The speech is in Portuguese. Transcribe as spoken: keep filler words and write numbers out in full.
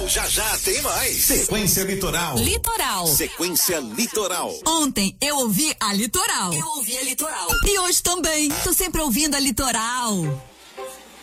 Já já tem mais. Sequência Litoral. Litoral. Sequência Litoral. Ontem eu ouvi a Litoral. Eu ouvi a Litoral. E hoje também. Tô sempre ouvindo a Litoral.